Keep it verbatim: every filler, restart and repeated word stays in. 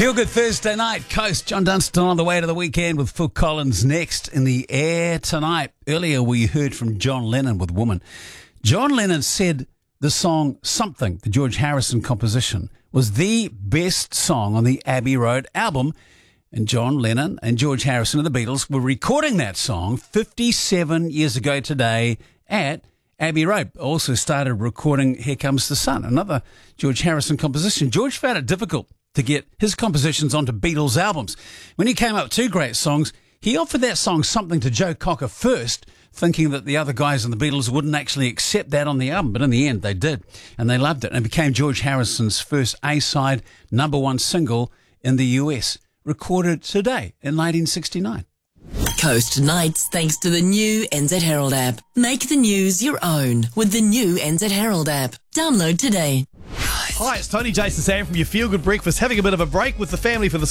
Feel Good Thursday night, Coast. John Dunstan on the way to the weekend with Phil Collins next in the air tonight. Earlier we heard from John Lennon with Woman. John Lennon said the song Something, the George Harrison composition, was the best song on the Abbey Road album. And John Lennon and George Harrison of the Beatles were recording that song fifty-seven years ago today at Abbey Road. Also started recording Here Comes the Sun, another George Harrison composition. George found it difficult to get his compositions onto Beatles albums. When he came up with two great songs, he offered that song Something to Joe Cocker first, thinking that the other guys in the Beatles wouldn't actually accept that on the album. But in the end, they did, and they loved it. And it became George Harrison's first A-side number one single in the U S, recorded today in nineteen sixty-nine. Coast Nights, thanks to the new N Z Herald app. Make the news your own with the new N Z Herald app. Download today. Hi, it's Tony Jason Sam from your Feel Good Breakfast, having a bit of a break with the family for the